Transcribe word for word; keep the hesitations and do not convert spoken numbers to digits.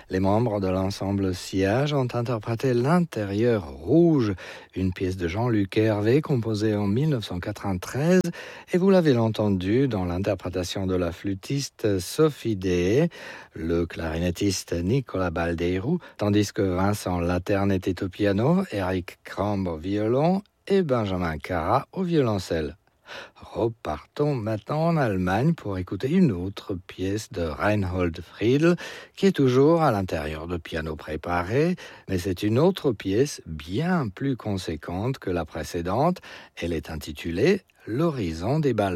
Les membres de l'ensemble Sillage ont interprété l'Intérieur rouge, une pièce de Jean-Luc Hervé composée en mille neuf cent quatre-vingt-treize, et vous l'avez entendu dans l'interprétation de la flûtiste Sophie Day, le clarinettiste Nicolas Baldeirou, tandis que Vincent Laterne était au piano, Eric Crambe au violon et Benjamin Cara au violoncelle. Repartons maintenant en Allemagne pour écouter une autre pièce de Reinhold Friedl qui est toujours à l'intérieur de piano préparé, mais c'est une autre pièce bien plus conséquente que la précédente. Elle est intitulée « L'horizon des ballons ».